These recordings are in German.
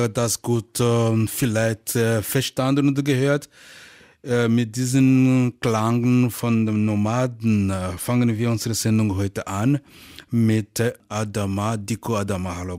das gut vielleicht verstanden und gehört. Mit diesen Klangen von den Nomaden fangen wir unsere Sendung heute an mit Adama, Diko Adama. Hallo.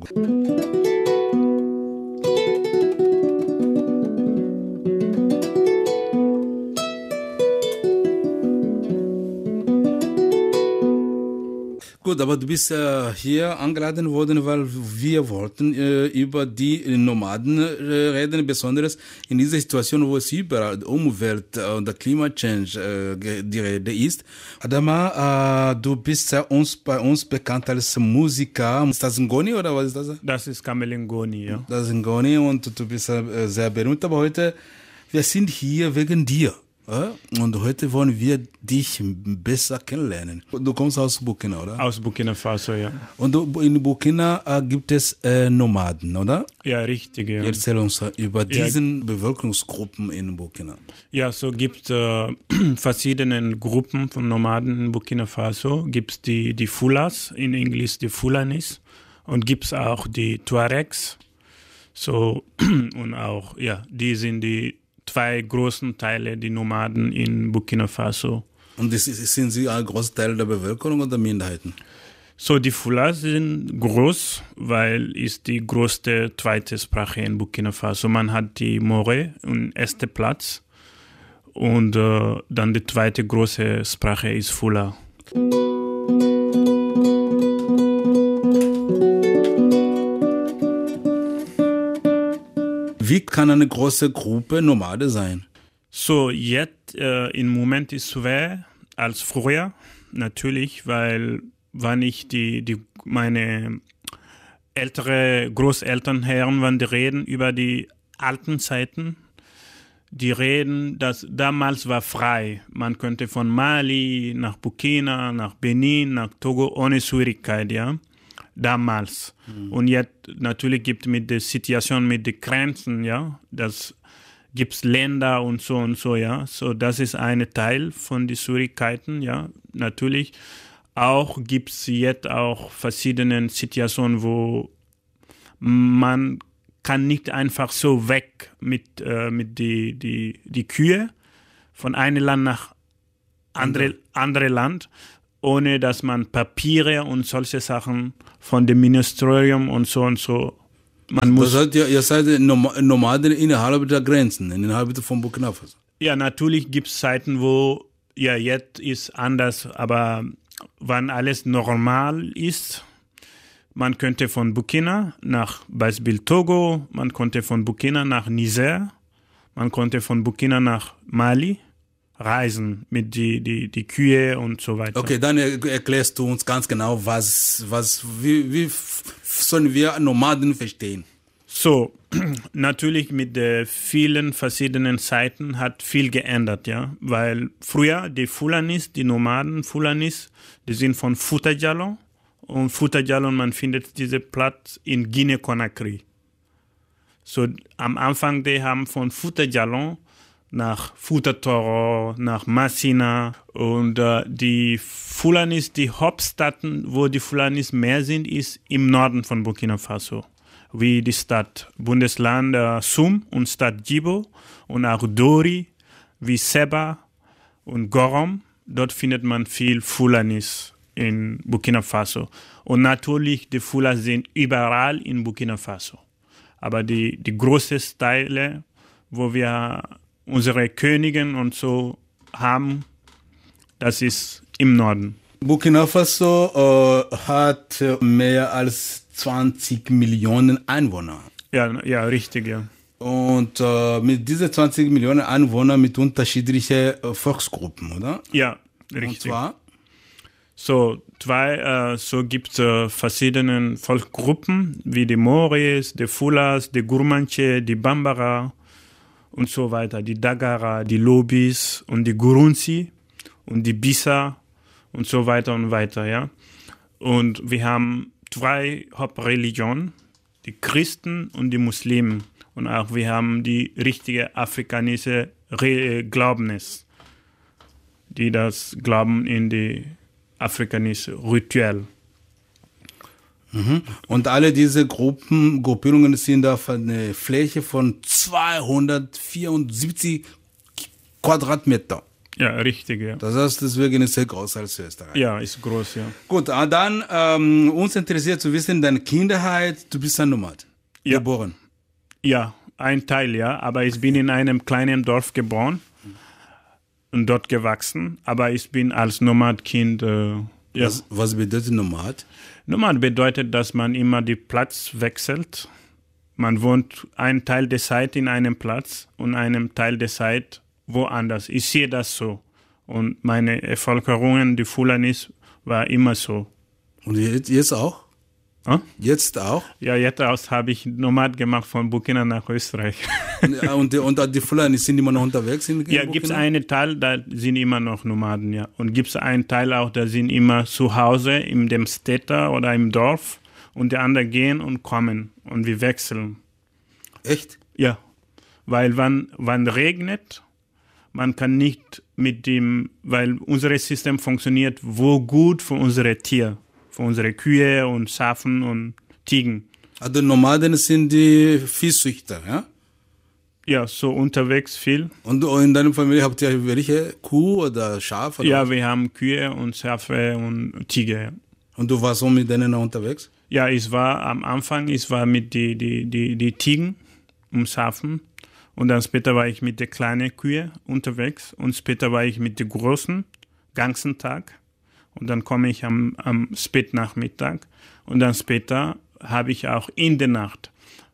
Gut, aber du bist hier eingeladen worden, weil wir wollten über die Nomaden reden, besonders in dieser Situation, wo es überall Umwelt und der Klimachange die Rede ist. Adama, du bist bei uns bekannt als Musiker. Ist das Ngoni oder was ist das? Das ist Kamel Ngoni, ja. Das ist Ngoni und du bist sehr berühmt, aber heute, wir sind hier wegen dir. Und heute wollen wir dich besser kennenlernen. Du kommst aus Burkina, oder? Aus Burkina Faso, ja. Und in Burkina gibt es Nomaden, oder? Ja, richtig, ja. Erzähl uns über diesen Bevölkerungsgruppen in Burkina. Ja, so gibt es verschiedene Gruppen von Nomaden in Burkina Faso. Gibt es die Fulas, in Englisch die Fulanis. Und gibt es auch die Tuaregs. So, und auch, ja, die sind die zwei großen Teile, die Nomaden in Burkina Faso. Und sind sie ein großer Teil der Bevölkerung oder Minderheiten? So, die Fulas sind groß, weil ist die größte zweite Sprache in Burkina Faso. Man hat die More und erste Platz und dann die zweite große Sprache ist Fula. Wie kann eine große Gruppe Nomade sein? So, jetzt im Moment ist es schwer als früher, natürlich, weil wenn ich meine ältere Großeltern hören, wenn die reden über die alten Zeiten, die reden, dass damals war frei. Man könnte von Mali nach Burkina, nach Benin, nach Togo ohne Schwierigkeit, ja. Damals. Und jetzt natürlich gibt mit der Situation mit den Grenzen, ja, das gibt's Länder und so, ja. So, das ist ein Teil von den Schwierigkeiten, ja. Natürlich auch gibt's jetzt auch verschiedene Situationen, wo man kann nicht einfach so weg mit die Kühe von einem Land nach andere Land, ohne dass man Papiere und solche Sachen von dem Ministerium und so. Man muss. Das heißt, ihr seid Nomaden innerhalb der Grenzen, innerhalb von Burkina Faso. Ja, natürlich gibt es Zeiten, wo, ja, jetzt ist anders, aber wenn alles normal ist, man könnte von Burkina nach Beispiel Togo, man konnte von Burkina nach Niger, man konnte von Burkina nach Mali reisen mit die Kühe und so weiter. Okay, dann erklärst du uns ganz genau, wie sollen wir Nomaden verstehen? So, natürlich mit vielen verschiedenen Seiten hat viel geändert, ja, weil früher die Fulanis, die Nomaden Fulanis, die sind von Fouta Djallon und Fouta Djallon, man findet diese Platz in Guinea-Conakry. So, am Anfang, die haben von Fouta Djallon nach Fouta Toro, nach Massina und die Fulanis, die Hauptstädten, wo die Fulanis mehr sind, ist im Norden von Burkina Faso, wie die Stadt Bundesland Soum und Stadt Djibo und auch Dori, wie Seba und Gorom. Dort findet man viel Fulanis in Burkina Faso. Und natürlich, die Fulas sind überall in Burkina Faso. Aber die großen Teile, wo wir unsere Königin und so haben, das ist im Norden. Burkina Faso hat mehr als 20 Millionen Einwohner. Ja, richtig, ja. Und mit diesen 20 Millionen Einwohnern mit unterschiedlichen Volksgruppen, oder? Ja, richtig. Und zwar? So gibt es verschiedene Volksgruppen, wie die Moris, die Fulas, die Gurmanche, die Bambara und so weiter, die Dagara, die Lobis und die Gurunsi und die Bisa und so weiter und weiter, ja. Und wir haben 2 Hauptreligionen, die Christen und die Muslimen. Und auch wir haben die richtige afrikanische Glaubnis, die das glauben in die afrikanische Ritual. Mhm. Und alle diese Gruppierungen sind auf eine Fläche von 274 Quadratmeter. Ja, richtig, ja. Das heißt, deswegen ist es sehr groß als Österreich. Ja, ist groß, ja. Gut, dann uns interessiert zu wissen, deine Kindheit, du bist ein Nomad, Ja. geboren. Ja, ein Teil, ja. Aber ich bin in einem kleinen Dorf geboren und dort gewachsen. Aber ich bin als Nomadkind, ja. Was bedeutet Nomad? Nomad bedeutet, dass man immer den Platz wechselt. Man wohnt einen Teil der Zeit in einem Platz und einen Teil der Zeit woanders. Ich sehe das so. Und meine Bevölkerung, die Fulanis, war immer so. Und jetzt auch? Hm? Jetzt auch? Ja, jetzt habe ich Nomad gemacht von Burkina nach Österreich. Ja, und die Fulani sind immer noch unterwegs? Ja, gibt es einen Teil, da sind immer noch Nomaden, ja. Und gibt es einen Teil auch, da sind immer zu Hause in dem Städter oder im Dorf und die anderen gehen und kommen und wir wechseln. Echt? Ja, weil wann regnet, man kann nicht mit dem, weil unser System funktioniert wo gut für unsere Tiere, für unsere Kühe und Schafen und Ziegen. Also Nomaden sind die Viehzüchter, ja? Ja, so unterwegs viel. Und in deiner Familie habt ihr welche Kuh oder Schaf? Oder Ja, was? wir haben Kühe und Schafe und Tiger. Ja. Und du warst so mit denen unterwegs? Ja, ich war am Anfang, mit die Ziegen und Schafen und dann später war ich mit der kleinen Kühe unterwegs und später war ich mit den großen, ganzen Tag und dann komme ich am Spätnachmittag und dann später habe ich auch in der Nacht,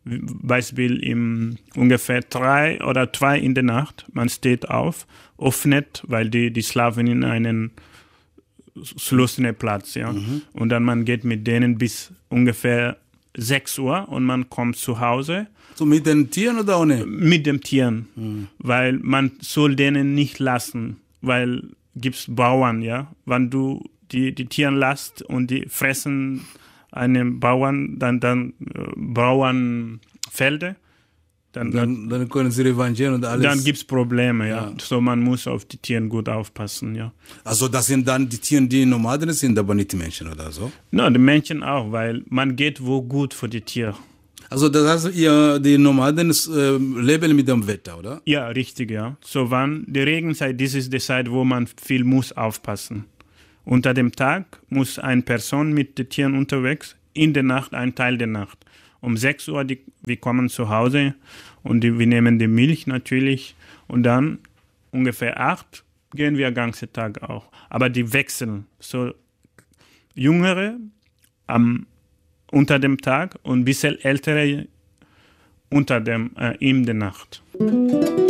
Beispiel ungefähr 3 oder 2 in der Nacht, man steht auf, öffnet, weil die schlafen in einen geschlossenen Platz, ja. Und dann man geht mit denen bis ungefähr 6 Uhr und man kommt zu Hause. So mit den Tieren oder ohne? Mit den Tieren, weil man soll denen nicht lassen, weil gibt's Bauern, ja. Wenn du die Tieren lässt und die fressen einen Bauern, dann Bauernfelder, Dann können sie revanchieren und alles. dann gibt's Probleme, ja. So man muss auf die Tiere gut aufpassen, ja. Also das sind dann die Tiere, die Nomaden sind, aber nicht die Menschen oder so? No, die Menschen auch, weil man geht wo gut für die Tiere. Also das heißt, die Nomaden leben mit dem Wetter, oder? Ja, richtig, ja. So wann die Regenzeit, das ist die Zeit, wo man viel muss aufpassen. Unter dem Tag muss eine Person mit den Tieren unterwegs, in der Nacht ein Teil der Nacht. Um 6 Uhr, wir kommen zu Hause und wir nehmen die Milch natürlich und dann ungefähr 8 gehen wir den ganzen Tag auch. Aber die wechseln. So Jüngere unter dem Tag und ein bisschen Ältere in der Nacht.